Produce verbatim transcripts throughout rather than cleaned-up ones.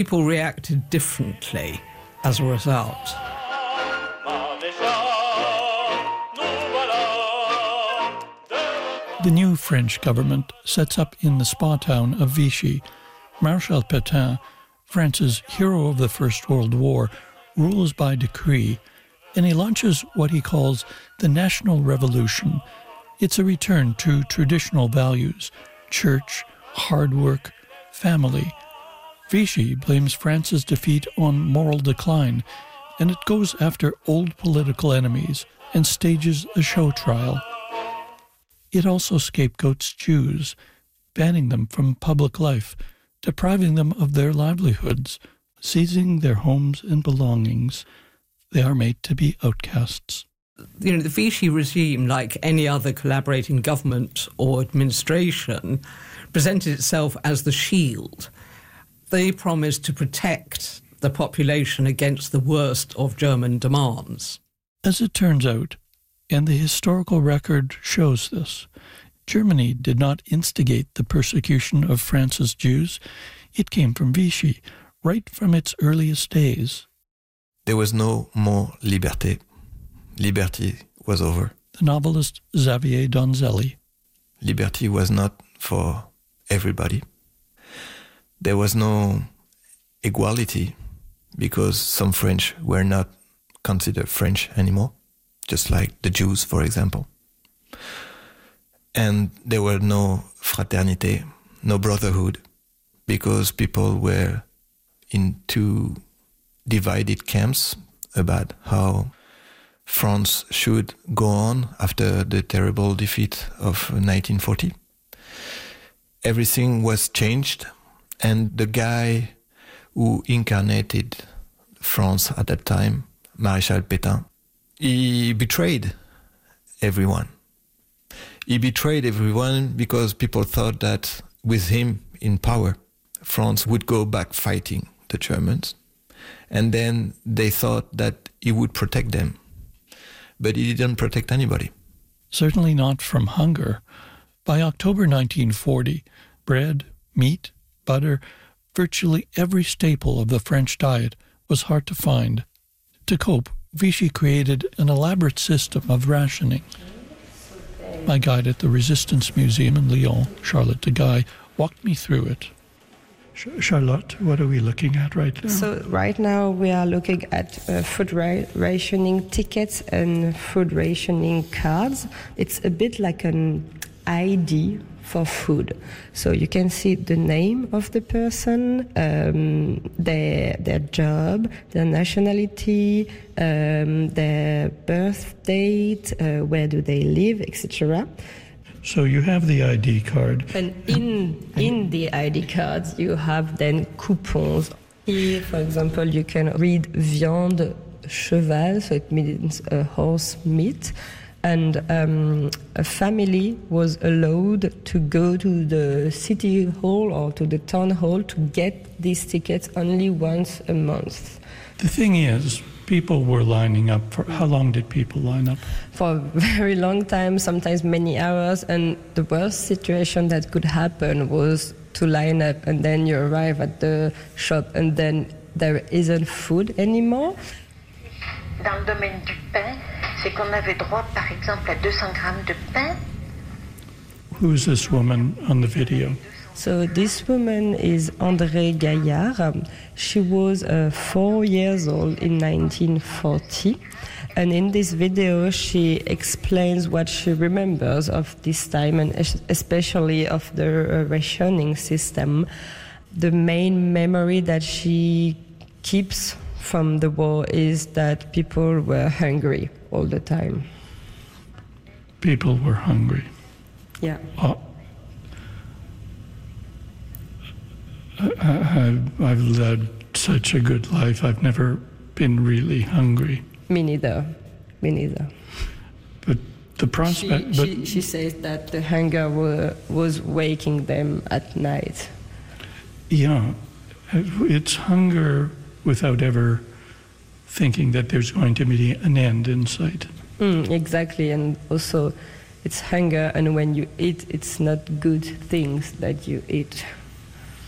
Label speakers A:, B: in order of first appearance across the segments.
A: people reacted differently as a result.
B: The new French government sets up in the spa town of Vichy. Marshal Pétain, France's hero of the First World War, rules by decree, and he launches what he calls the National Revolution. It's a return to traditional values: church, hard work, family. Vichy blames France's defeat on moral decline, and it goes after old political enemies and stages a show trial. It also scapegoats Jews, banning them from public life, depriving them of their livelihoods, seizing their homes and belongings. They are made to be outcasts.
A: You know, the Vichy regime, like any other collaborating government or administration, presented itself as the shield. They promised to protect the population against the worst of German demands.
B: As it turns out, and the historical record shows this, Germany did not instigate the persecution of France's Jews. It came from Vichy, right from its earliest days.
C: There was no more liberté. Liberty was over.
B: The novelist Xavier Donzelli.
C: Liberty was not for everybody. There was no equality because some French were not considered French anymore, just like the Jews, for example. And there were no fraternité, no brotherhood, because people were in two divided camps about how France should go on after the terrible defeat of nineteen forty. Everything was changed, and the guy who incarnated France at that time, Maréchal Pétain, he betrayed everyone. He betrayed everyone because people thought that with him in power, France would go back fighting the Germans. And then they thought that he would protect them. But he didn't protect anybody.
B: Certainly not from hunger. By October nineteen forty, bread, meat, butter, virtually every staple of the French diet was hard to find. To cope, Vichy created an elaborate system of rationing. My guide at the Resistance Museum in Lyon, Charlotte de Guy, walked me through it. Charlotte, what are we looking at right now?
D: So right now we are looking at uh, food ra- rationing tickets and food rationing cards. It's a bit like an I D for food. So you can see the name of the person, um, their their job, their nationality, um, their birth date, uh, where do they live, et cetera.
B: So you have the I D card.
D: And in in the I D cards, you have then coupons. Here, for example, you can read viande cheval, so it means a horse meat. And um, a family was allowed to go to the city hall or to the town hall to get these tickets only once a month.
B: The thing is, people were lining up for, how long did people line up?
D: For a very long time, sometimes many hours, and the worst situation that could happen was to line up and then you arrive at the shop and then there isn't food anymore.
E: Dans le domaine du pain, c'est qu'on avait droit, par exemple, à two hundred grammes de pain.
B: Who's this woman on the video?
D: So this woman is Andrée Gaillard. Um, she was uh, four years old in nineteen forty. And in this video, she explains what she remembers of this time and especially of the uh, rationing system. The main memory that she keeps from the war is that people were hungry all the time.
B: People were hungry.
D: Yeah.
B: Uh, I, I've led such a good life. I've never been really hungry.
D: Me neither. Me neither.
B: But the prospect...
D: She,
B: but
D: she, she says that the hunger were, was waking them at night.
B: Yeah. It's hunger without ever thinking that there's going to be an end in sight.
D: Mm, exactly. And also, it's hunger, and when you eat, it's not good things that you eat.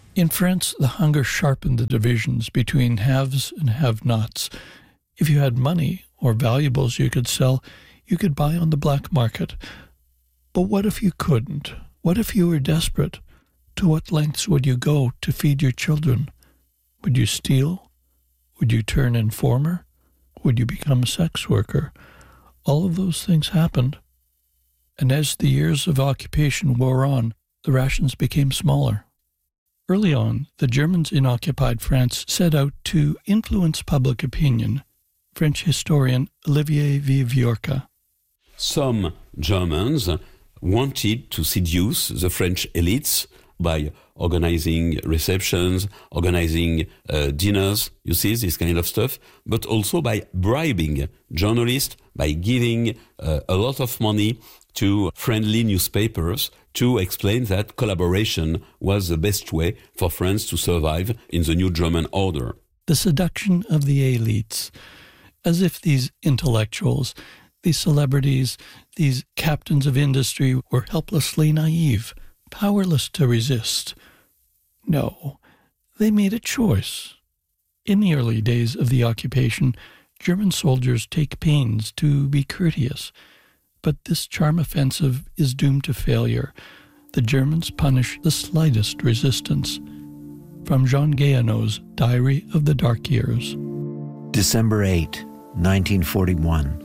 B: In France, the hunger sharpened the divisions between haves and have-nots. If you had money or valuables you could sell, you could buy on the black market. But what if you couldn't? What if you were desperate? To what lengths would you go to feed your children? Would you steal? Would you turn informer? Would you become a sex worker? All of those things happened. And as the years of occupation wore on, the rations became smaller. Early on, the Germans in occupied France set out to influence public opinion. French historian Olivier Viviorca.
F: Some Germans wanted to seduce the French elites by organizing receptions, organizing uh, dinners, you see, this kind of stuff, but also by bribing journalists, by giving uh, a lot of money to friendly newspapers to explain that collaboration was the best way for France to survive in the new German order.
B: The seduction of the elites, as if these intellectuals, these celebrities, these captains of industry were helplessly naive, powerless to resist. No, they made a choice. In the early days of the occupation, German soldiers take pains to be courteous, but this charm offensive is doomed to failure. The Germans punish the slightest resistance. From Jean Guéhenno's Diary of the Dark Years.
G: December eighth, nineteen forty-one.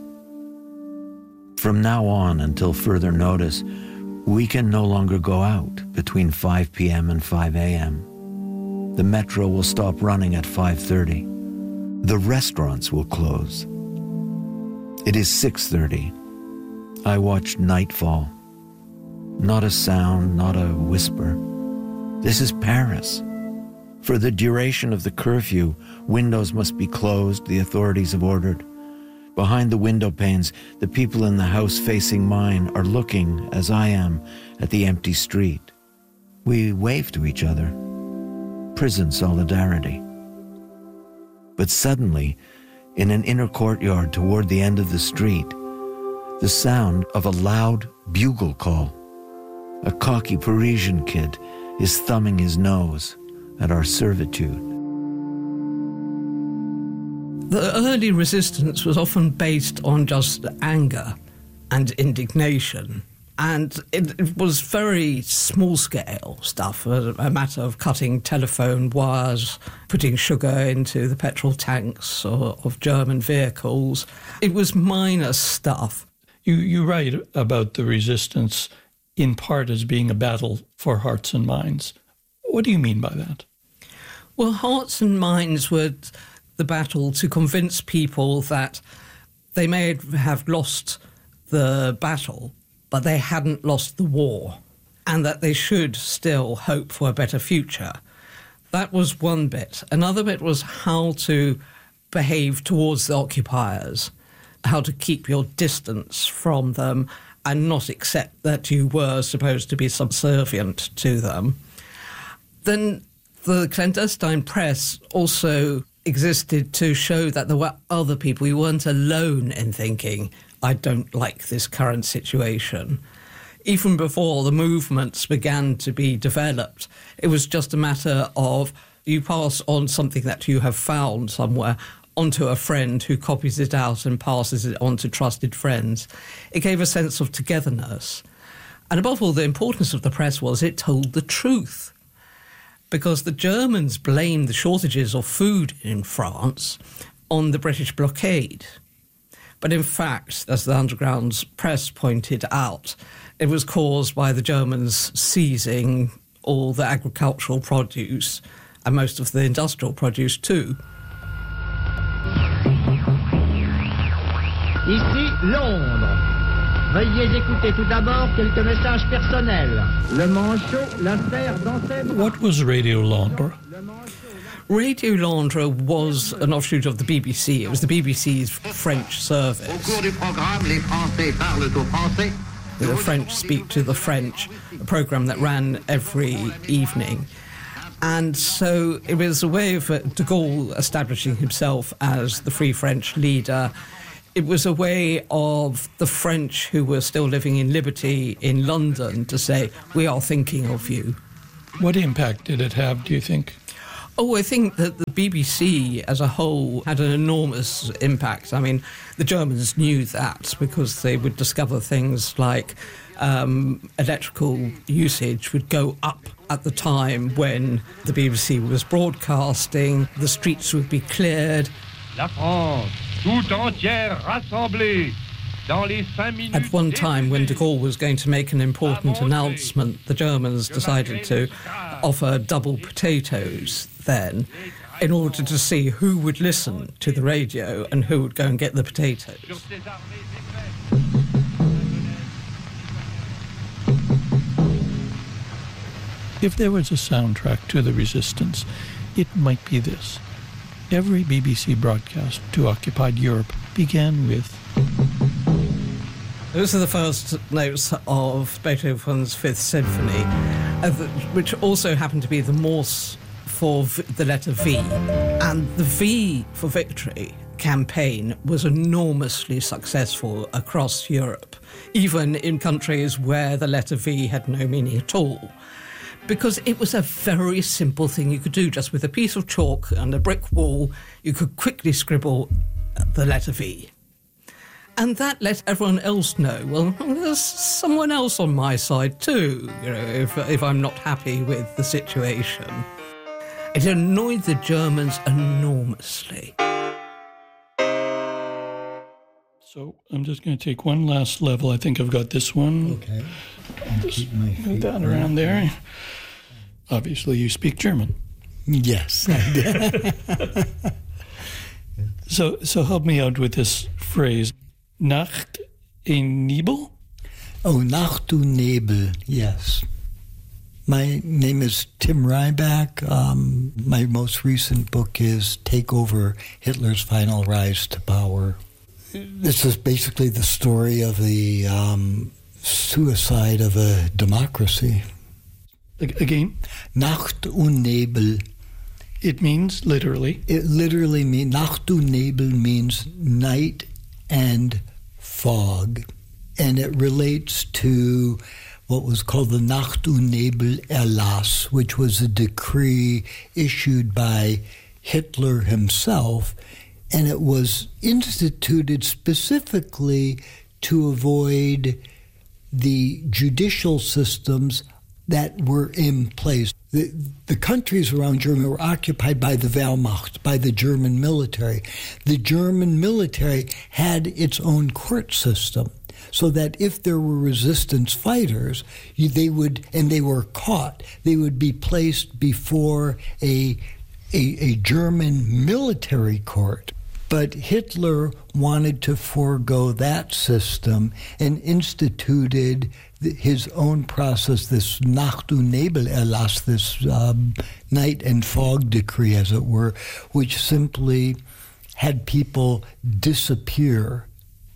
G: From now on until further notice, we can no longer go out between five p.m. and five a.m. The metro will stop running at five thirty. The restaurants will close. It is six thirty. I watch nightfall. Not a sound, not a whisper. This is Paris. For the duration of the curfew, windows must be closed, the authorities have ordered. Behind the window panes, the people in the house facing mine are looking, as I am, at the empty street. We wave to each other. Prison solidarity. But suddenly, in an inner courtyard toward the end of the street, the sound of a loud bugle call. A cocky Parisian kid is thumbing his nose at our servitude.
A: The early resistance was often based on just anger and indignation, and it, it was very small-scale stuff, a, a matter of cutting telephone wires, putting sugar into the petrol tanks or, of German vehicles. It was minor stuff.
B: You, you write about the resistance in part as being a battle for hearts and minds. What do you mean by that?
A: Well, hearts and minds were the battle to convince people that they may have lost the battle, but they hadn't lost the war, and that they should still hope for a better future. That was one bit. Another bit was how to behave towards the occupiers, how to keep your distance from them and not accept that you were supposed to be subservient to them. Then the clandestine press also existed to show that there were other people. You weren't alone in thinking, I don't like this current situation. Even before the movements began to be developed, it was just a matter of you pass on something that you have found somewhere onto a friend who copies it out and passes it on to trusted friends. It gave a sense of togetherness. And above all, the importance of the press was it told the truth. Because the Germans blamed the shortages of food in France on the British blockade. But in fact, as the Underground's press pointed out, it was caused by the Germans seizing all the agricultural produce and most of the industrial produce too.
H: Ici, Londres. Veuillez écouter tout d'abord quelques messages personnels. Le manchot, la serre dans ses bras.
B: What was Radio Londres?
A: Radio Londres was an offshoot of the B B C. It was the B B C's French service.
H: Au cours du programme, les Français parlent au français.
A: The French speak to the French, a programme that ran every evening. And so it was a way of de Gaulle establishing himself as the Free French leader. It was a way of the French who were still living in liberty in London to say, we are thinking of you.
B: What impact did it have, do you think?
A: Oh, I think that the B B C as a whole had an enormous impact. I mean, the Germans knew that because they would discover things like um, electrical usage would go up at the time when the B B C was broadcasting. The streets would be cleared.
I: La France, tout entière rassemblée.
A: At one time, when de Gaulle was going to make an important announcement, the Germans decided to offer double potatoes then in order to see who would listen to the radio and who would go and get the potatoes.
B: If there was a soundtrack to the resistance, it might be this. Every B B C broadcast to occupied Europe began with...
A: Those are the first notes of Beethoven's Fifth Symphony, uh, which also happened to be the Morse for v- the letter V. And the V for Victory campaign was enormously successful across Europe, even in countries where the letter V had no meaning at all. Because it was a very simple thing you could do. Just with a piece of chalk and a brick wall, you could quickly scribble the letter V. And that let everyone else know, well, there's someone else on my side too, you know, if, if I'm not happy with the situation. It annoyed the Germans enormously.
B: So I'm just going to take one last level. I think I've got this one.
J: Okay. And keep my feet
B: move that around there. Obviously, you speak German.
J: Yes.
B: so, so help me out with this phrase. Nacht in Nebel?
J: Oh, Nacht und Nebel, yes. My name is Tim Ryback. Um, my most recent book is Take Over, Hitler's Final Rise to Power. This is basically the story of the um, suicide of a democracy.
B: Again?
J: Nacht und Nebel.
B: It means, literally?
J: It literally means, Nacht und Nebel means night and fog. And it relates to what was called the Nacht und Nebel Erlass, which was a decree issued by Hitler himself, and it was instituted specifically to avoid the judicial systems that were in place. The, the countries around Germany were occupied by the Wehrmacht, by the German military. The German military had its own court system, so that if there were resistance fighters, you, they would, and they were caught, they would be placed before a, a, a German military court. But Hitler wanted to forego that system and instituted his own process, this Nacht und Nebel Erlass, this um, night and fog decree, as it were, which simply had people disappear.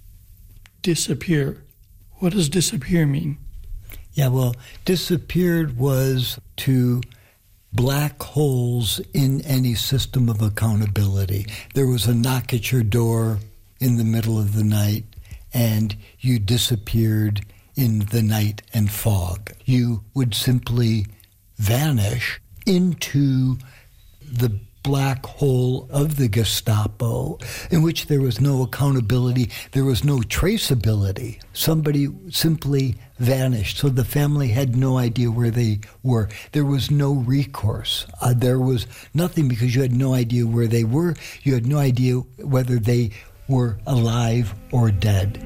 B: Disappear? What does disappear mean?
J: Yeah, well, disappeared was to black holes in any system of accountability. There was a knock at your door in the middle of the night, and you disappeared in the night and fog. You would simply vanish into the black hole of the Gestapo, in which there was no accountability, there was no traceability. Somebody simply vanished, so the family had no idea where they were. There was no recourse. Uh, there was nothing, because you had no idea where they were. You had no idea whether they were alive or dead.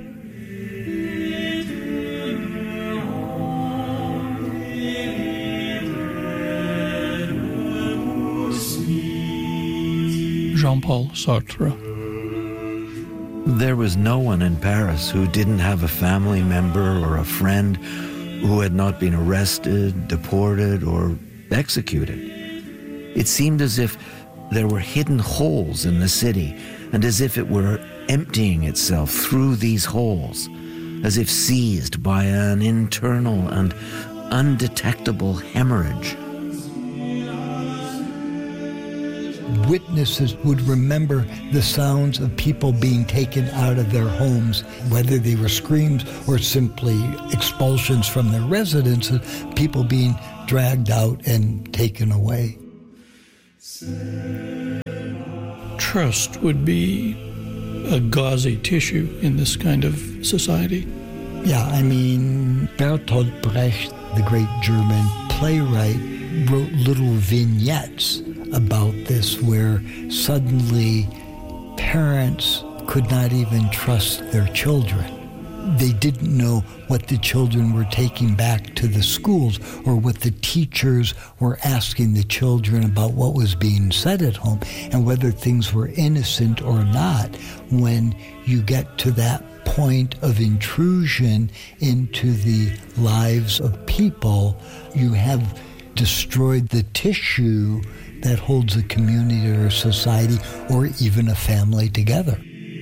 B: Jean-Paul Sartre.
G: There was no one in Paris who didn't have a family member or a friend who had not been arrested, deported, or executed. It seemed as if there were hidden holes in the city, and as if it were emptying itself through these holes, as if seized by an internal and undetectable hemorrhage.
J: witnesses would remember the sounds of people being taken out of their homes, whether they were screams or simply expulsions from their residences, people being dragged out and taken away.
B: Trust would be a gauzy tissue in this kind of society.
J: Yeah, I mean, Bertolt Brecht, the great German playwright, wrote little vignettes about this where suddenly parents could not even trust their children. They didn't know what the children were taking back to the schools or what the teachers were asking the children about what was being said at home and whether things were innocent or not. When you get to that point of intrusion into the lives of people, you have destroyed the tissue that holds a community or a society or even a family together.